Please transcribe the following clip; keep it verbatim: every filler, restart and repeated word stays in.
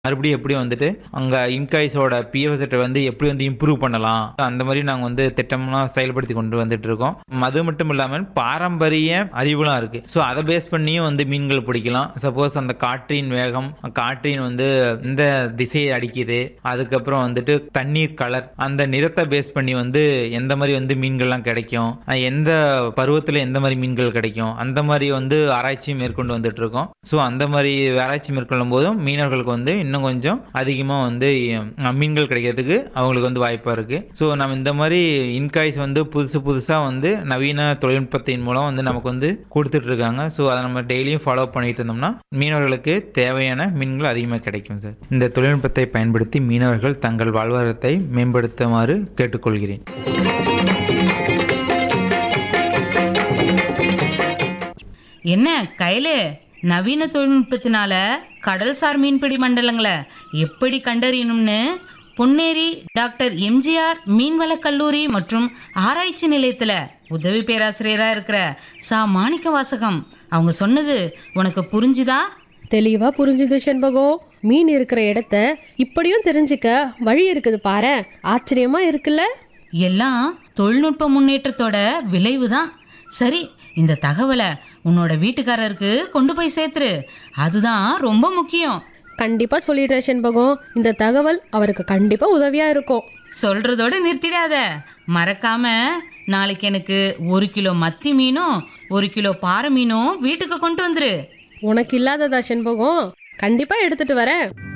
மறுபடியும் எப்படி வந்துட்டு அங்கே இன்காய்ஸோட பிஎஃப்எஸ்ட்டை வந்து எப்படி வந்து இம்ப்ரூவ் பண்ணலாம், அந்த மாதிரி நாங்கள் வந்து திட்டம்லாம் செயல்படுத்தி கொண்டு வந்துட்டு இருக்கோம். அது மட்டும் இல்லாமல் பாரம்பரிய அறிவுலாம் இருக்குது. ஸோ அதை பேஸ் பண்ணியும் வந்து மீன்கள் பிடிக்கலாம். சப்போஸ் அந்த காற்றின் வேகம், காற்றின் வந்து இந்த திசையை அடிக்குது, அதுக்கப்புறம் வந்துட்டு தண்ணீர் கலர், அந்த நிறத்தை பேஸ் பண்ணி வந்து எந்த மாதிரி வந்து மீன்கள்லாம் கிடைக்கும், எந்த பருவத்தில் எந்த மாதிரி மீன்கள் கிடைக்கும், அந்த மாதிரி வந்து ஆராய்ச்சி மேற்கொண்டு வந்துட்டு இருக்கோம். ஸோ அந்த மாதிரி ஆராய்ச்சி மேற்கொள்ளும் போதும் மீனவர்களுக்கு வந்து இன்னும் கொஞ்சம் அதிகமாக வந்து அஹ், மீன்கள் கிடைக்கிறதுக்கு அவங்களுக்கு வந்து வாய்ப்பாக இருக்குது. ஸோ நம்ம இந்த மாதிரி இன்காய்ஸ் வந்து புதுசு புதுசாக வந்து நவீன தொழில்நுட்பத்தின் மூலம் வந்து நமக்கு வந்து கொடுத்துட்டு இருக்காங்க. ஸோ அதை நம்ம டெய்லியும் ஃபாலோ பண்ணிட்டு இருந்தோம்னா மீனவர்களுக்கு தேவையான மீன்கள் அதிகமாக கிடைக்கும் சார். இந்த தொழில்நுட்பத்தை பயன்படுத்தி மீனவர்கள் தங்கள் வாழ்வாதாரத்தை மேம்படுத்துமாறு கேட்டுக்கொள்கிறேன். என்ன கையிலே நவீன தொழில்நுட்பத்தினால கடல்சார் மீன்பிடி மண்டலங்களை எப்படி கண்டறியணும்னு பொன்னேரி டாக்டர் எம்ஜிஆர் மீன்வள கல்லூரி மற்றும் ஆராய்ச்சி நிலையத்தில் உதவி பேராசிரியராக இருக்கிற சா மாணிக்க வாசகம் அவங்க சொன்னது உனக்கு புரிஞ்சுதா? தெளிவா புரிஞ்சுது செண்பகம். மீன் இருக்கிற இடத்த இப்படியும் தெரிஞ்சுக்க வழி இருக்குது பாரு. ஆச்சரியமா இருக்குல்ல? எல்லாம் தொழில்நுட்ப முன்னேற்றத்தோட விளைவு தான். சரி, இந்த தகவலை உன்னோட வீட்டுக்காரருக்கு கொண்டு போய் சேர்த்துரு. அதுதான் ரொம்ப முக்கியம். கண்டிப்பா சொல்லிடுறேன் செண்பகம். இந்த தகவல் அவருக்கு கண்டிப்பா உதவியா இருக்கும். சொல்றதோட நிறுத்திடாத. மறக்காம நாளைக்கு எனக்கு ஒரு கிலோ மத்தி மீனும் ஒரு கிலோ பாறை மீனும் வீட்டுக்கு கொண்டு வந்துரு. உனக்கு இல்லாததா செண்பகம்? கண்டிப்பா எடுத்துட்டு வரேன்.